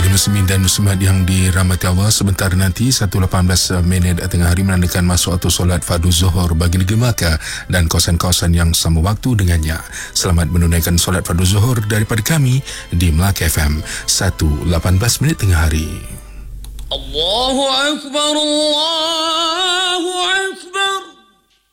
muslimin dan muslimat yang dirahmati Allah, sebentar nanti 1.18 minit tengah hari menandakan masuk waktu solat fardu zuhur bagi negeri Melaka dan kawasan-kawasan yang sama waktu dengannya. Selamat menunaikan solat fardu zuhur daripada kami di Melaka FM 1.18 minit tengah hari. Allahu Akbar, Allah